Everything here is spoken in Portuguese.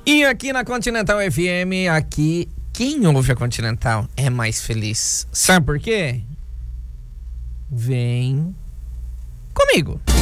E aqui na Continental FM, aqui, quem ouve a Continental é mais feliz. Sabe por quê? Vem comigo.